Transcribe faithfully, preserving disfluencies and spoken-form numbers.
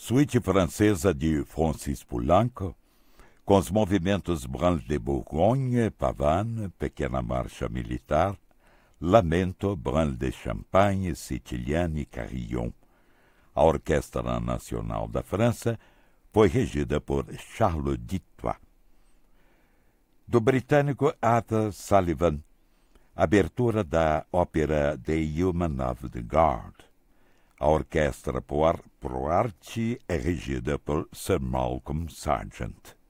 Suíte francesa de Francis Poulenc, com os movimentos Branle de Bourgogne, Pavane, Pequena Marcha Militar, Lamento, Branle de Champagne, Siciliane e Carillon. A Orquestra Nacional da França foi regida por Charles Dutoit. Do britânico Arthur Sullivan, abertura da ópera The Human of the Guard. A orquestra pro arte é regida por Sir Malcolm Sargent.